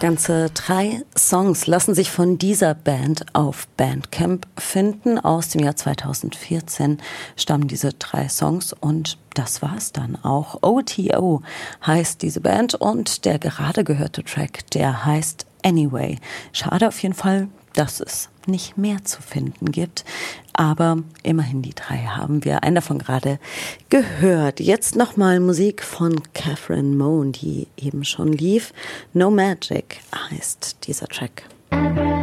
Ganze 3 Songs lassen sich von dieser Band auf Bandcamp finden. Aus dem Jahr 2014 stammen diese 3 Songs und das war's dann auch. OTO heißt diese Band und der gerade gehörte Track, der heißt Anyway. Schade auf jeden Fall, dass es nicht mehr zu finden gibt. Aber immerhin die 3 haben wir. Einen davon gerade gehört. Jetzt nochmal Musik von Catherine Moan, die eben schon lief. No Magic heißt dieser Track.